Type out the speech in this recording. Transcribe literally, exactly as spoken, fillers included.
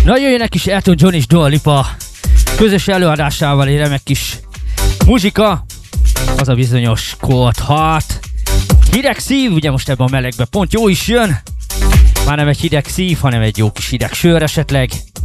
Na jöjjenek is Elton John és Dua Lipa közös előadásával egy remek kis muzsika, az a bizonyos Cold Heart. Hideg szív, ugye most ebben a melegben pont jó is jön. Már nem egy hideg szív, hanem egy jó kis hideg sör esetleg.